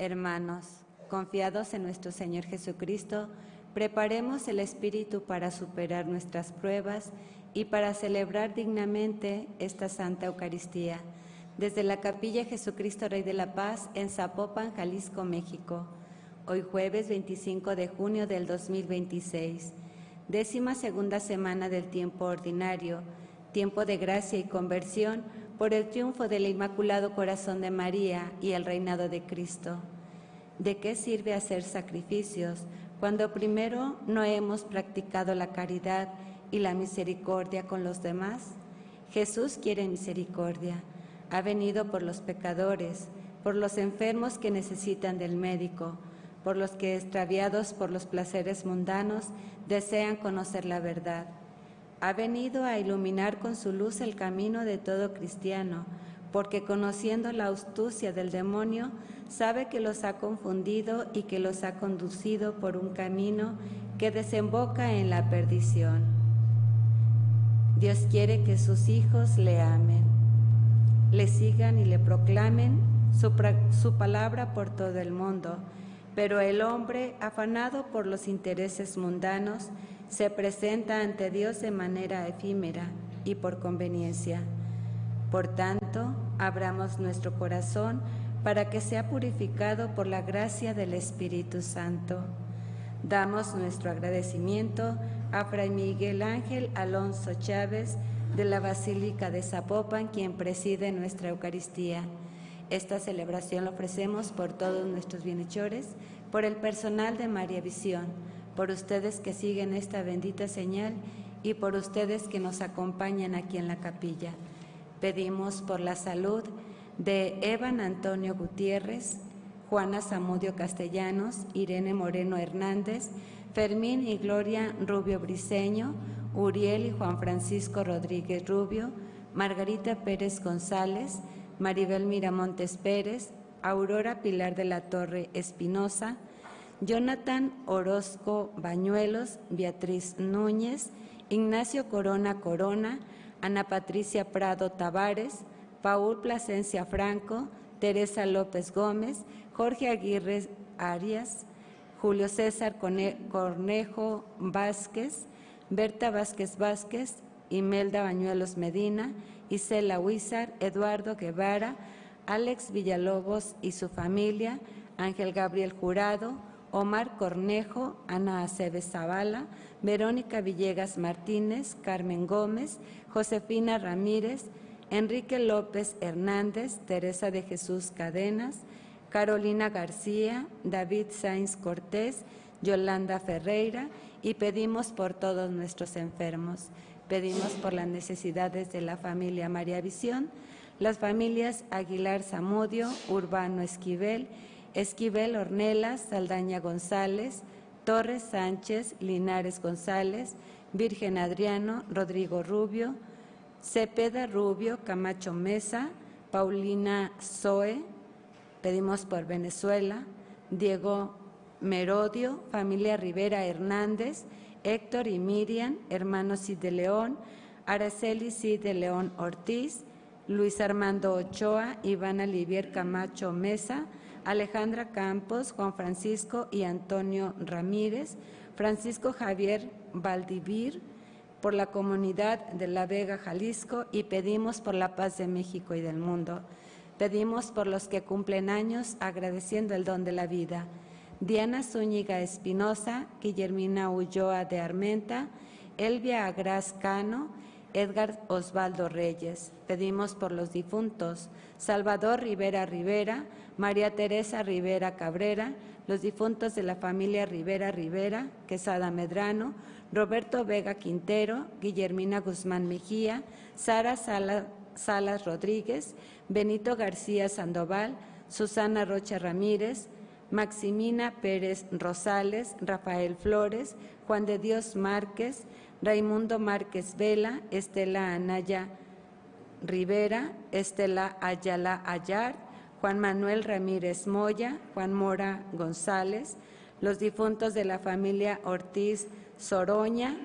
Hermanos, confiados en nuestro Señor Jesucristo, preparemos el espíritu para superar nuestras pruebas y para celebrar dignamente esta Santa Eucaristía. Desde la Capilla Jesucristo Rey de la Paz en Zapopan, Jalisco, México. Hoy jueves 25 de junio del 2026, 12ª semana del tiempo ordinario, tiempo de gracia y conversión por el triunfo del Inmaculado Corazón de María y el reinado de Cristo. ¿De qué sirve hacer sacrificios cuando primero no hemos practicado la caridad y la misericordia con los demás? Jesús quiere misericordia. Ha venido por los pecadores, por los enfermos que necesitan del médico, por los que, extraviados por los placeres mundanos, desean conocer la verdad. Ha venido a iluminar con su luz el camino de todo cristiano, porque conociendo la astucia del demonio, sabe que los ha confundido y que los ha conducido por un camino que desemboca en la perdición. Dios quiere que sus hijos le amen, le sigan y le proclamen su palabra por todo el mundo, pero el hombre, afanado por los intereses mundanos, se presenta ante Dios de manera efímera y por conveniencia. Por tanto, abramos nuestro corazón para que sea purificado por la gracia del Espíritu Santo. Damos nuestro agradecimiento a Fray Miguel Ángel Alonso Chávez de la Basílica de Zapopan, quien preside nuestra Eucaristía. Esta celebración la ofrecemos por todos nuestros bienhechores, por el personal de María Visión, por ustedes que siguen esta bendita señal y por ustedes que nos acompañan aquí en la capilla. Pedimos por la salud de Evan Antonio Gutiérrez, Juana Zamudio Castellanos, Irene Moreno Hernández, Fermín y Gloria Rubio Briceño, Uriel y Juan Francisco Rodríguez Rubio, Margarita Pérez González, Maribel Miramontes Pérez, Aurora Pilar de la Torre Espinosa, Jonathan Orozco Bañuelos, Beatriz Núñez, Ignacio Corona Corona, Ana Patricia Prado Tavares, Paul Plasencia Franco, Teresa López Gómez, Jorge Aguirre Arias, Julio César Cornejo Vázquez, Berta Vázquez Vázquez, Imelda Bañuelos Medina, Isela Huizar, Eduardo Guevara, Alex Villalobos y su familia, Ángel Gabriel Jurado, Omar Cornejo, Ana Aceves Zavala, Verónica Villegas Martínez, Carmen Gómez, Josefina Ramírez, Enrique López Hernández, Teresa de Jesús Cadenas, Carolina García, David Sainz Cortés, Yolanda Ferreira, y pedimos por todos nuestros enfermos. Pedimos por las necesidades de la familia María Visión, las familias Aguilar Zamudio, Urbano Esquivel, Esquivel Ornelas, Saldaña González, Torres Sánchez, Linares González, Virgen Adriano, Rodrigo Rubio, Cepeda Rubio, Camacho Mesa, Paulina Zoe. Pedimos por Venezuela, Diego Merodio, familia Rivera Hernández, Héctor y Miriam, hermanos Cid de León, Araceli Cid de León Ortiz, Luis Armando Ochoa, Ivana Livier Camacho Mesa, Alejandra Campos, Juan Francisco y Antonio Ramírez, Francisco Javier Valdivir, por la comunidad de La Vega, Jalisco, y pedimos por la paz de México y del mundo. Pedimos por los que cumplen años, agradeciendo el don de la vida. Diana Zúñiga Espinosa, Guillermina Ulloa de Armenta, Elvia Agraz Cano, Edgar Osvaldo Reyes. Pedimos por los difuntos: Salvador Rivera Rivera, María Teresa Rivera Cabrera, los difuntos de la familia Rivera Rivera, Quesada Medrano, Roberto Vega Quintero, Guillermina Guzmán Mejía, Sara Salas Rodríguez, Benito García Sandoval, Susana Rocha Ramírez, Maximina Pérez Rosales, Rafael Flores, Juan de Dios Márquez, Raimundo Márquez Vela, Estela Anaya Rivera, Estela Ayala Ayar, Juan Manuel Ramírez Moya, Juan Mora González, los difuntos de la familia Ortiz Soroña,